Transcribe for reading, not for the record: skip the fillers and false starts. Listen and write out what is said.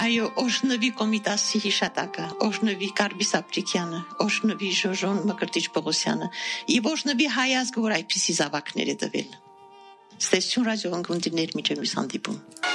Այո, օշնվի Կոմիտասի հիշատակը, օշնվի Կարբիս Ապրիկյանը, օշնվի Ժոժոն Մկրտիչ Պողոսյանը, եւ օշնվի հայ ազգը, որ այդպիսի զավակներ է տվել։ Ստեսություն ռադիոյի ընկերներ միջև հանդիպում։